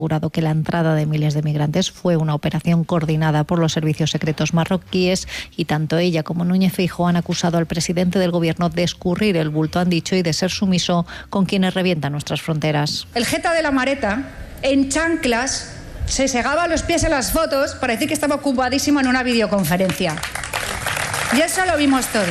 asegurado que la entrada de miles de migrantes fue una operación coordinada por los servicios secretos marroquíes y tanto ella como Núñez Feijóo han acusado al presidente del gobierno de escurrir el bulto, han dicho, y de ser sumiso con quienes revientan nuestras fronteras. El jeta de la Mareta, en chanclas, se segaba los pies en las fotos para decir que estaba ocupadísimo en una videoconferencia. Y eso lo vimos todos.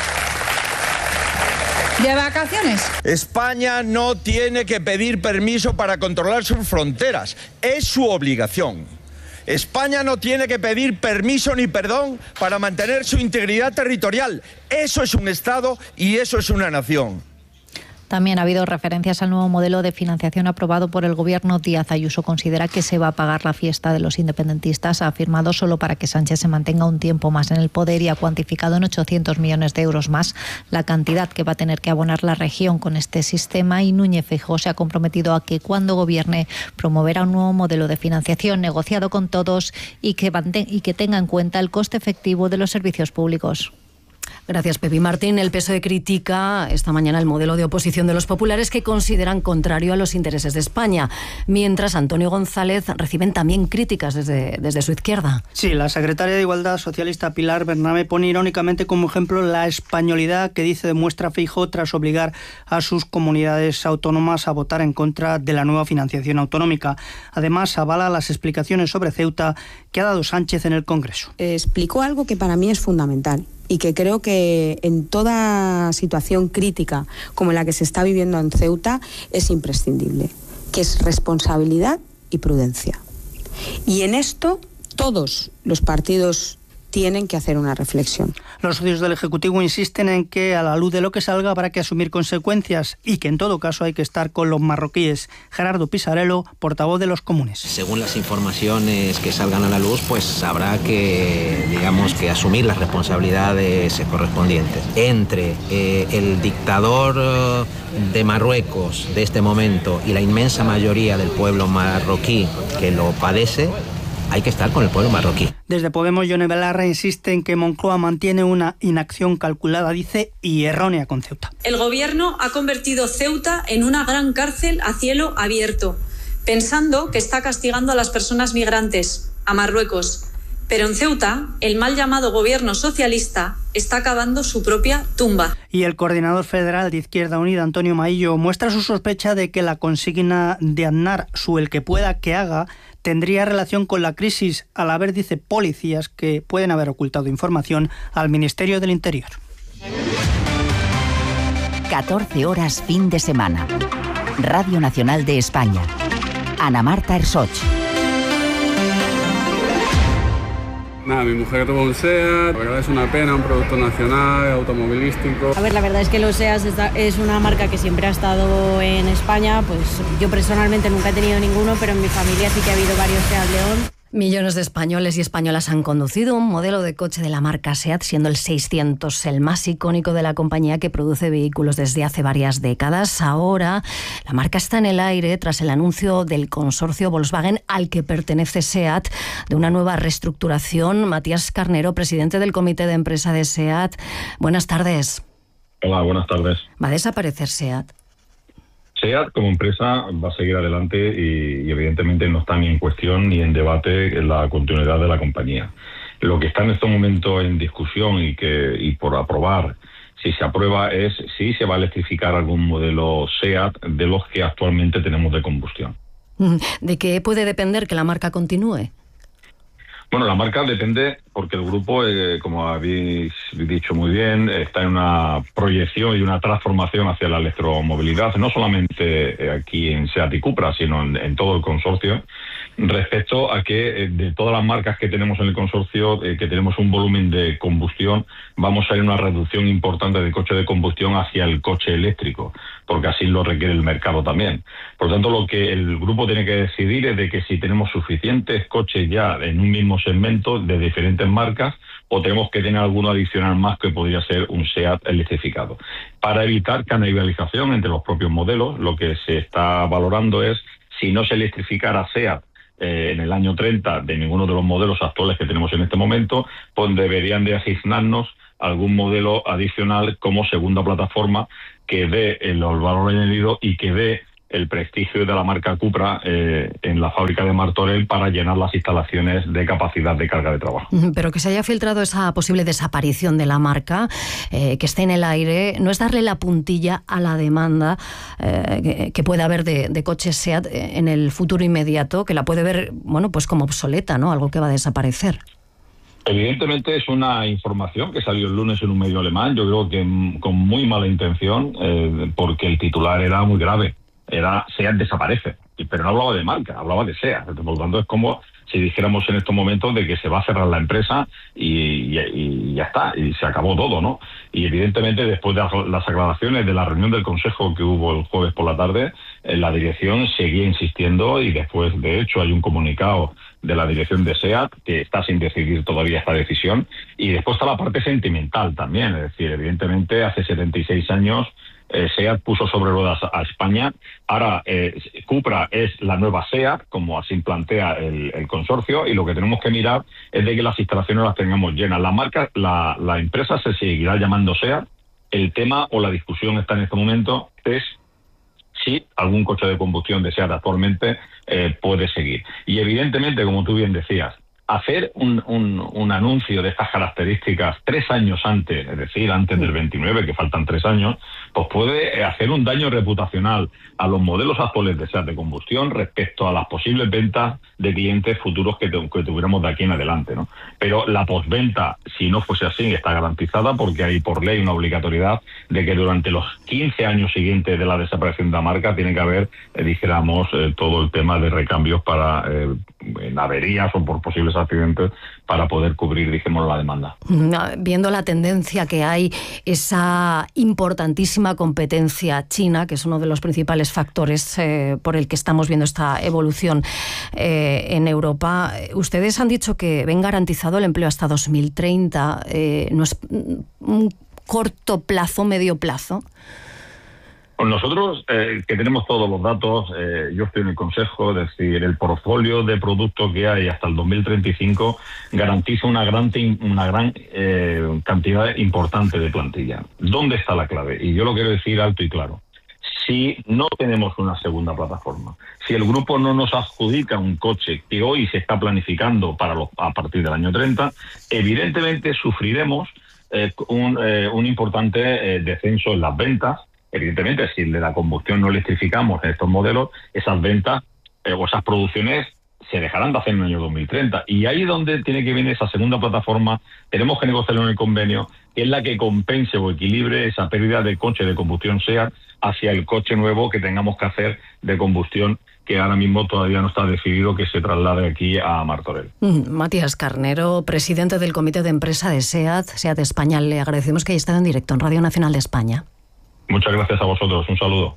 ¿De vacaciones? España no tiene que pedir permiso para controlar sus fronteras. Es su obligación. España no tiene que pedir permiso ni perdón para mantener su integridad territorial. Eso es un Estado y eso es una nación. También ha habido referencias al nuevo modelo de financiación aprobado por el gobierno. Díaz Ayuso considera que se va a pagar la fiesta de los independentistas. Ha afirmado solo para que Sánchez se mantenga un tiempo más en el poder y ha cuantificado en 800 millones de euros más la cantidad que va a tener que abonar la región con este sistema. Y Núñez Feijóo se ha comprometido a que cuando gobierne promoverá un nuevo modelo de financiación negociado con todos y que tenga en cuenta el coste efectivo de los servicios públicos. Gracias, Pepi Martín. El PSOE critica esta mañana el modelo de oposición de los populares que consideran contrario a los intereses de España, mientras Antonio González reciben también críticas desde su izquierda. Sí, la secretaria de Igualdad socialista Pilar Bernabé pone irónicamente como ejemplo la españolidad que dice demuestra Feijóo tras obligar a sus comunidades autónomas a votar en contra de la nueva financiación autonómica. Además, avala las explicaciones sobre Ceuta que ha dado Sánchez en el Congreso. Explicó algo que para mí es fundamental y que creo que en toda situación crítica como la que se está viviendo en Ceuta es imprescindible, que es responsabilidad y prudencia. Y en esto todos los partidos tienen que hacer una reflexión. Los socios del Ejecutivo insisten en que a la luz de lo que salga habrá que asumir consecuencias y que en todo caso hay que estar con los marroquíes. Gerardo Pisarello, portavoz de los comunes. Según las informaciones que salgan a la luz, pues habrá que, que asumir las responsabilidades correspondientes. Entre el dictador de Marruecos de este momento y la inmensa mayoría del pueblo marroquí que lo padece, hay que estar con el pueblo marroquí. Desde Podemos, Yone Belarra insiste en que Moncloa mantiene una inacción calculada, dice, y errónea con Ceuta. El gobierno ha convertido Ceuta en una gran cárcel a cielo abierto, pensando que está castigando a las personas migrantes, a Marruecos. Pero en Ceuta, el mal llamado gobierno socialista está cavando su propia tumba. Y el coordinador federal de Izquierda Unida, Antonio Maillo, muestra su sospecha de que la consigna de Aznar, su el que pueda que haga, tendría relación con la crisis, al haber, dice, policías que pueden haber ocultado información al Ministerio del Interior. 14 horas fin de semana. Radio Nacional de España. Ana Marta Ersoch. Nada, mi mujer tuvo un SEAT, la verdad es una pena, un producto nacional, automovilístico. A ver, la verdad es que los SEAT es una marca que siempre ha estado en España, pues yo personalmente nunca he tenido ninguno, pero en mi familia sí que ha habido varios SEAT León. Millones de españoles y españolas han conducido un modelo de coche de la marca SEAT, siendo el 600 el más icónico de la compañía que produce vehículos desde hace varias décadas. Ahora, la marca está en el aire tras el anuncio del consorcio Volkswagen al que pertenece SEAT de una nueva reestructuración. Matías Carnero, presidente del comité de empresa de SEAT. Buenas tardes. Hola, buenas tardes. ¿Va a desaparecer SEAT? SEAT como empresa va a seguir adelante y evidentemente no está ni en cuestión ni en debate la continuidad de la compañía. Lo que está en este momento en discusión y por aprobar, si se aprueba, es si se va a electrificar algún modelo SEAT de los que actualmente tenemos de combustión. ¿De qué puede depender que la marca continúe? Bueno, la marca depende porque el grupo, como habéis dicho muy bien, está en una proyección y una transformación hacia la electromovilidad, no solamente aquí en SEAT y Cupra, sino en todo el consorcio, respecto a que de todas las marcas que tenemos en el consorcio, que tenemos un volumen de combustión, vamos a ir a una reducción importante de coche de combustión hacia el coche eléctrico, porque así lo requiere el mercado también. Por lo tanto, lo que el grupo tiene que decidir es de que si tenemos suficientes coches ya en un mismo segmento de diferentes marcas o tenemos que tener alguno adicional más que podría ser un SEAT electrificado. Para evitar canibalización entre los propios modelos, lo que se está valorando es si no se electrificara SEAT en el año 30 de ninguno de los modelos actuales que tenemos en este momento, pues deberían de asignarnos algún modelo adicional como segunda plataforma que dé el valor añadido y que dé el prestigio de la marca Cupra en la fábrica de Martorell para llenar las instalaciones de capacidad de carga de trabajo. Pero que se haya filtrado esa posible desaparición de la marca, que esté en el aire, no es darle la puntilla a la demanda que pueda haber de coches SEAT en el futuro inmediato, que la puede ver, bueno, pues como obsoleta, ¿no? Algo que va a desaparecer. Evidentemente es una información que salió el lunes en un medio alemán, yo creo que con muy mala intención, porque el titular era muy grave. Era SEAT desaparece, pero no hablaba de marca, hablaba de SEAT. Por lo tanto, es como si dijéramos en estos momentos de que se va a cerrar la empresa y ya está, y se acabó todo, ¿no? Y evidentemente, después de las aclaraciones de la reunión del Consejo que hubo el jueves por la tarde, la dirección seguía insistiendo y después, de hecho, hay un comunicado de la dirección de SEAT que está sin decidir todavía esta decisión. Y después está la parte sentimental también, es decir, evidentemente, hace 76 años SEAT puso sobre ruedas a España. Ahora Cupra es la nueva SEAT, como así plantea el consorcio, y lo que tenemos que mirar es de que las instalaciones las tengamos llenas. La marca, la empresa se seguirá llamando SEAT. El tema o la discusión está en este momento es si algún coche de combustión de SEAT actualmente puede seguir. Y evidentemente, como tú bien decías, hacer un anuncio de estas características 3 años antes, es decir, antes del 29, que faltan 3 años, pues puede hacer un daño reputacional a los modelos actuales de SEAT de combustión respecto a las posibles ventas de clientes futuros que tuviéramos de aquí en adelante, ¿no? Pero la postventa, si no fuese así, está garantizada porque hay por ley una obligatoriedad de que durante los 15 años siguientes de la desaparición de la marca tiene que haber, dijéramos, todo el tema de recambios para en averías o por posibles accidentes para poder cubrir, dijimos, la demanda. Viendo la tendencia que hay, esa importantísima competencia china, que es uno de los principales factores por el que estamos viendo esta evolución en Europa, ustedes han dicho que ven garantizado el empleo hasta 2030. ¿No es un corto plazo, medio plazo? Nosotros, que tenemos todos los datos, yo estoy en el Consejo, es decir, el portfolio de productos que hay hasta el 2035 garantiza una gran cantidad importante de plantilla. ¿Dónde está la clave? Y yo lo quiero decir alto y claro. Si no tenemos una segunda plataforma, si el grupo no nos adjudica un coche que hoy se está planificando a partir del año 30, evidentemente sufriremos un importante descenso en las ventas. Evidentemente, si de la combustión no electrificamos en estos modelos, esas ventas o esas producciones se dejarán de hacer en el año 2030. Y ahí es donde tiene que venir esa segunda plataforma. Tenemos que negociar en el convenio, que es la que compense o equilibre esa pérdida de coche de combustión SEAT hacia el coche nuevo que tengamos que hacer de combustión, que ahora mismo todavía no está decidido que se traslade aquí a Martorell. Matías Carnero, presidente del Comité de Empresa de SEAT España, le agradecemos que haya estado en directo en Radio Nacional de España. Muchas gracias a vosotros. Un saludo.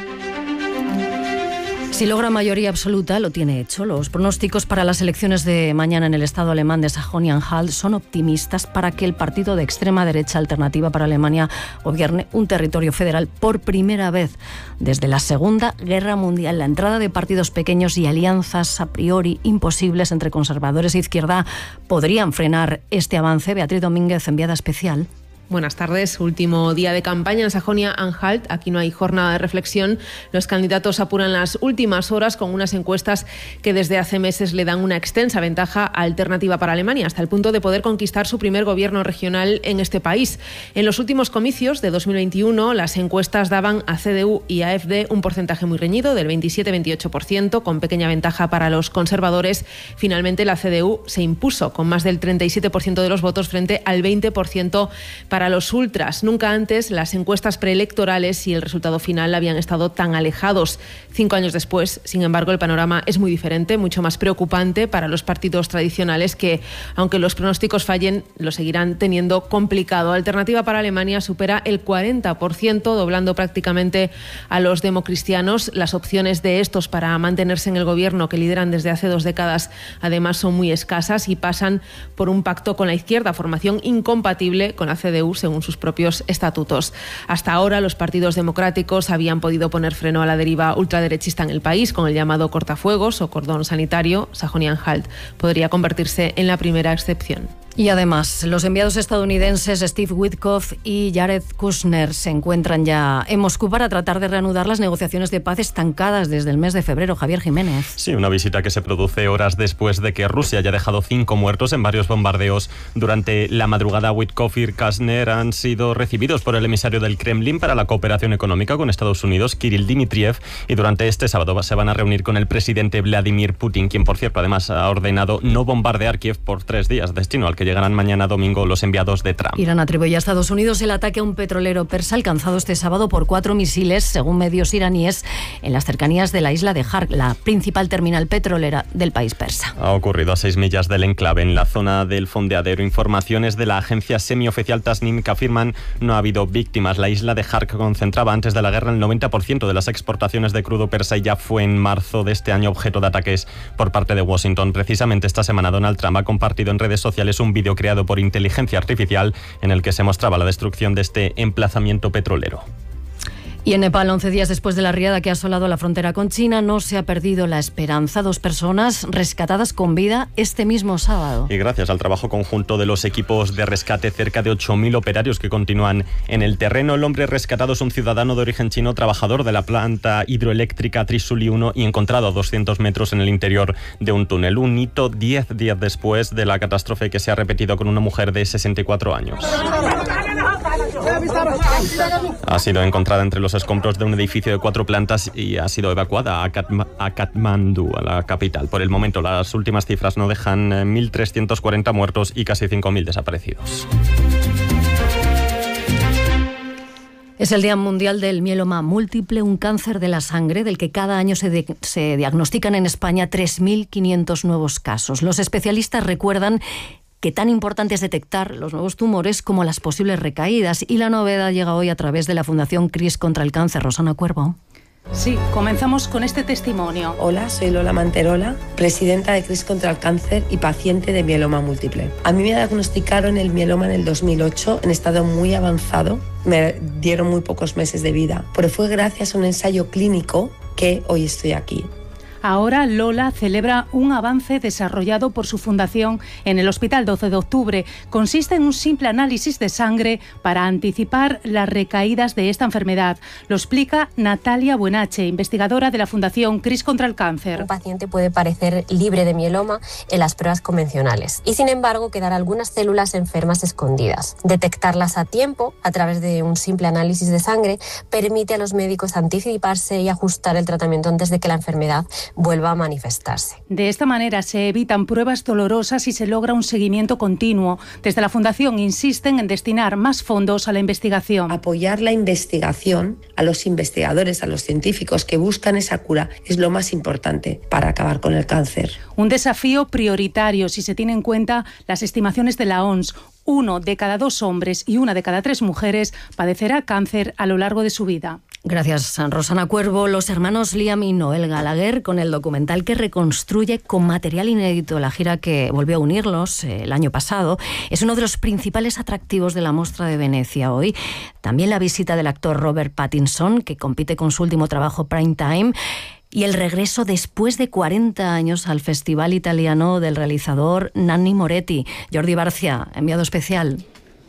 Si logra mayoría absoluta, lo tiene hecho. Los pronósticos para las elecciones de mañana en el estado alemán de Sajonia-Anhalt son optimistas para que el partido de extrema derecha Alternativa para Alemania gobierne un territorio federal por primera vez desde la Segunda Guerra Mundial. La entrada de partidos pequeños y alianzas a priori imposibles entre conservadores e izquierda podrían frenar este avance. Beatriz Domínguez, enviada especial. Buenas tardes. Último día de campaña en Sajonia-Anhalt. Aquí no hay jornada de reflexión. Los candidatos apuran las últimas horas con unas encuestas que desde hace meses le dan una extensa ventaja a Alternativa para Alemania, hasta el punto de poder conquistar su primer gobierno regional en este país. En los últimos comicios de 2021, las encuestas daban a CDU y AfD un porcentaje muy reñido del 27-28%, con pequeña ventaja para los conservadores. Finalmente, la CDU se impuso con más del 37% de los votos frente al 20% para los ultras. Nunca antes las encuestas preelectorales y el resultado final habían estado tan alejados. 5 años después, sin embargo, el panorama es muy diferente, mucho más preocupante para los partidos tradicionales que, aunque los pronósticos fallen, lo seguirán teniendo complicado. Alternativa para Alemania supera el 40%, doblando prácticamente a los democristianos. Las opciones de estos para mantenerse en el gobierno que lideran desde hace 2 décadas, además, son muy escasas y pasan por un pacto con la izquierda, formación incompatible con la CDU CDU según sus propios estatutos. Hasta ahora los partidos democráticos habían podido poner freno a la deriva ultraderechista en el país con el llamado cortafuegos o cordón sanitario. Sajonia-Anhalt podría convertirse en la primera excepción. Y además, los enviados estadounidenses Steve Witkoff y Jared Kushner se encuentran ya en Moscú para tratar de reanudar las negociaciones de paz estancadas desde el mes de febrero. Javier Jiménez. Sí, una visita que se produce horas después de que Rusia haya dejado 5 muertos en varios bombardeos durante la madrugada. Witkoff y Kushner han sido recibidos por el emisario del Kremlin para la cooperación económica con Estados Unidos, Kirill Dmitriev, y durante este sábado se van a reunir con el presidente Vladimir Putin, quien, por cierto, además ha ordenado no bombardear Kiev por 3 días, destino al que llegarán mañana domingo los enviados de Trump. Irán atribuye a Estados Unidos el ataque a un petrolero persa alcanzado este sábado por 4 misiles, según medios iraníes, en las cercanías de la isla de Hark, la principal terminal petrolera del país persa. Ha ocurrido a 6 millas del enclave, en la zona del fondeadero. Informaciones de la agencia semioficial Tasnim que afirman no ha habido víctimas. La isla de Hark concentraba antes de la guerra el 90% de las exportaciones de crudo persa y ya fue en marzo de este año objeto de ataques por parte de Washington. Precisamente esta semana Donald Trump ha compartido en redes sociales un vídeo creado por inteligencia artificial en el que se mostraba la destrucción de este emplazamiento petrolero. Y en Nepal, 11 días después de la riada que ha asolado la frontera con China, no se ha perdido la esperanza. 2 personas rescatadas con vida este mismo sábado. Y gracias al trabajo conjunto de los equipos de rescate, cerca de 8.000 operarios que continúan en el terreno. El hombre rescatado es un ciudadano de origen chino, trabajador de la planta hidroeléctrica Trisuli 1 y encontrado a 200 metros en el interior de un túnel. Un hito 10 días después de la catástrofe que se ha repetido con una mujer de 64 años. Ha sido encontrada entre los escombros de un edificio de 4 plantas y ha sido evacuada a Katmandú, a la capital. Por el momento, las últimas cifras no dejan 1.340 muertos y casi 5.000 desaparecidos. Es el Día Mundial del Mieloma Múltiple, un cáncer de la sangre del que cada año se diagnostican en España 3.500 nuevos casos. Los especialistas recuerdan que tan importante es detectar los nuevos tumores como las posibles recaídas, y la novedad llega hoy a través de la Fundación CRIS contra el Cáncer. Rosana Cuervo. Sí, comenzamos con este testimonio. Hola, soy Lola Manterola, presidenta de CRIS contra el Cáncer y paciente de mieloma múltiple. A mí me diagnosticaron el mieloma en el 2008 en estado muy avanzado. Me dieron muy pocos meses de vida, pero fue gracias a un ensayo clínico que hoy estoy aquí. Ahora Lola celebra un avance desarrollado por su fundación en el Hospital 12 de Octubre. Consiste en un simple análisis de sangre para anticipar las recaídas de esta enfermedad. Lo explica Natalia Buenache, investigadora de la Fundación CRIS contra el Cáncer. Un paciente puede parecer libre de mieloma en las pruebas convencionales y, sin embargo, quedar algunas células enfermas escondidas. Detectarlas a tiempo a través de un simple análisis de sangre permite a los médicos anticiparse y ajustar el tratamiento antes de que la enfermedad vuelva a manifestarse. De esta manera se evitan pruebas dolorosas y se logra un seguimiento continuo. Desde la Fundación insisten en destinar más fondos a la investigación. Apoyar la investigación a los investigadores, a los científicos que buscan esa cura es lo más importante para acabar con el cáncer. Un desafío prioritario si se tiene en cuenta las estimaciones de la OMS. 1 de cada 2 hombres y 1 de cada 3 mujeres padecerá cáncer a lo largo de su vida. Gracias, Rosana Cuervo. Los hermanos Liam y Noel Gallagher, con el documental que reconstruye con material inédito la gira que volvió a unirlos el año pasado, es uno de los principales atractivos de la Mostra de Venecia hoy. También la visita del actor Robert Pattinson, que compite con su último trabajo Prime Time, y el regreso después de 40 años al Festival Italiano del realizador Nanni Moretti. Jordi Barcia, enviado especial.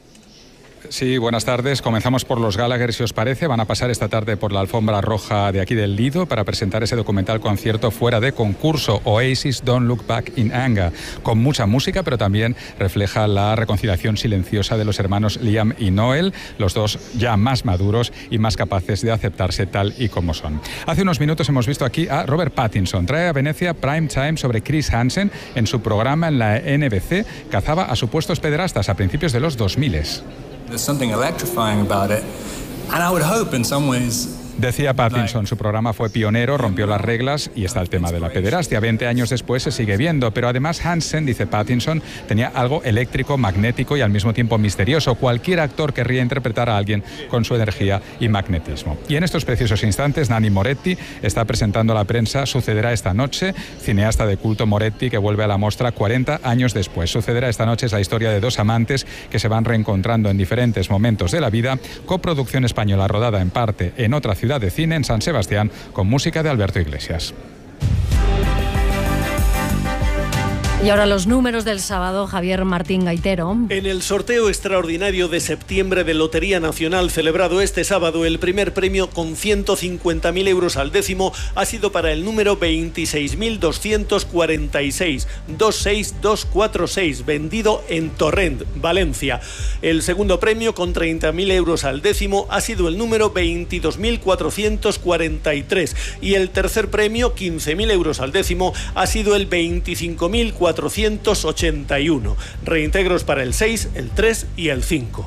Sí, buenas tardes. Comenzamos por los Gallagher, si os parece. Van a pasar esta tarde por la alfombra roja de aquí del Lido para presentar ese documental concierto fuera de concurso, Oasis Don't Look Back in Anger, con mucha música, pero también refleja la reconciliación silenciosa de los hermanos Liam y Noel, los dos ya más maduros y más capaces de aceptarse tal y como son. Hace unos minutos hemos visto aquí a Robert Pattinson. Trae a Venecia Prime Time sobre Chris Hansen. En su programa en la NBC cazaba a supuestos pederastas a principios de los 2000. There's something electrifying about it, and I would hope in some ways Decía Pattinson, su programa fue pionero, rompió las reglas y está el tema de la pederastia. 20 años después se sigue viendo, pero además Hansen, dice Pattinson, tenía algo eléctrico, magnético y al mismo tiempo misterioso. Cualquier actor querría interpretar a alguien con su energía y magnetismo. Y en estos preciosos instantes, Nanni Moretti está presentando a la prensa Sucederá esta noche, cineasta de culto Moretti que vuelve a la mostra 40 años después. Sucederá esta noche es la historia de dos amantes que se van reencontrando en diferentes momentos de la vida, coproducción española rodada en parte en otra ciudad de cine, en San Sebastián, con música de Alberto Iglesias. Y ahora los números del sábado, Javier Martín Gaitero. En el sorteo extraordinario de septiembre de Lotería Nacional celebrado este sábado, el primer premio con 150.000 euros al décimo ha sido para el número 26.246, 26246, vendido en Torrent, Valencia. El segundo premio con 30.000 euros al décimo ha sido el número 22.443 y el tercer premio, 15.000 euros al décimo, ha sido el 25.481. Reintegros para el 6, el 3 y el 5.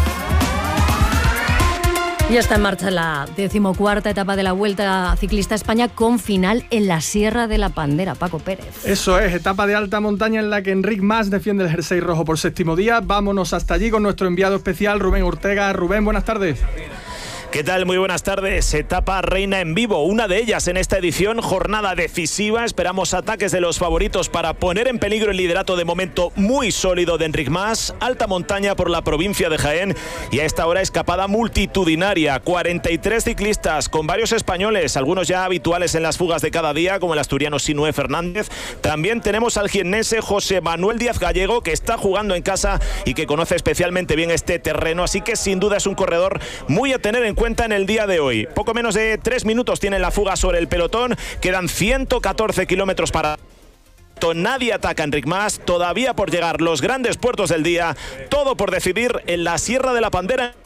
Ya está en marcha la 14ª etapa de la Vuelta Ciclista a España, con final en la Sierra de la Pandera. Paco Pérez. Eso es, etapa de alta montaña en la que Enric Mas defiende el jersey rojo por séptimo día. Vámonos hasta allí con nuestro enviado especial, Rubén Ortega. Rubén, buenas tardes. ¿Qué tal? Muy buenas tardes. Etapa reina en vivo, una de ellas en esta edición, jornada decisiva. Esperamos ataques de los favoritos para poner en peligro el liderato de momento muy sólido de Enric Mas. Alta montaña por la provincia de Jaén y a esta hora escapada multitudinaria. 43 ciclistas con varios españoles, algunos ya habituales en las fugas de cada día, como el asturiano Sinué Fernández. También tenemos al jiennense José Manuel Díaz Gallego, que está jugando en casa y que conoce especialmente bien este terreno, así que sin duda es un corredor muy a tener en cuenta en el día de hoy. Poco menos de 3 minutos tiene la fuga sobre el pelotón, quedan 114 kilómetros para... Nadie ataca a Enric Mas, todavía por llegar los grandes puertos del día, todo por decidir en la Sierra de la Pandera.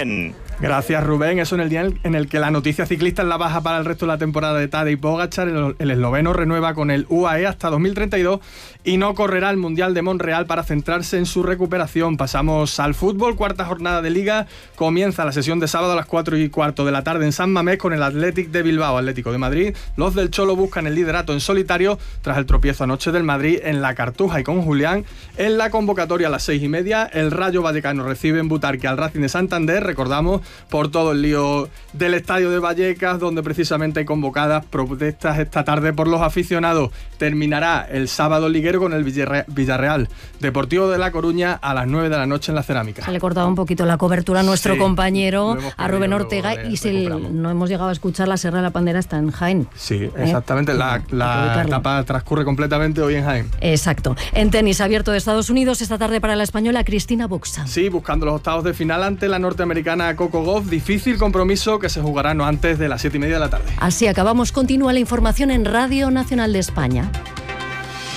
Gracias, Rubén. Eso en el día en el que la noticia ciclista es la baja para el resto de la temporada de Tadej Pogačar. El esloveno renueva con el UAE hasta 2032 y no correrá el Mundial de Montreal para centrarse en su recuperación. Pasamos al fútbol. Cuarta jornada de Liga. Comienza la sesión de sábado a las 4:15 de la tarde en San Mamés con el Athletic de Bilbao, Atlético de Madrid. Los del Cholo buscan el liderato en solitario tras el tropiezo anoche del Madrid en la Cartuja y con Julián. En la convocatoria a las 6:30, el Rayo Vallecano recibe en Butarque al Racing de Santander. Recordamos, por todo el lío del estadio de Vallecas, donde precisamente hay convocadas protestas esta tarde por los aficionados. Terminará el sábado liguero con el Villarreal Deportivo de La Coruña a las 9 de la noche en la Cerámica. Se le ha cortado un poquito la cobertura a nuestro compañero, a Rubén Ortega, no hemos llegado a escuchar. La Sierra de la Pandera está en Jaén. Sí, exactamente. La etapa transcurre completamente hoy en Jaén. Exacto. En tenis abierto de Estados Unidos, esta tarde para la española Cristina Buxa. Sí, buscando los octavos de final ante la norteamericana Coco Gauff. Difícil compromiso que se jugará no antes de las 7:30 de la tarde. Así acabamos. Continúa la información en Radio Nacional de España.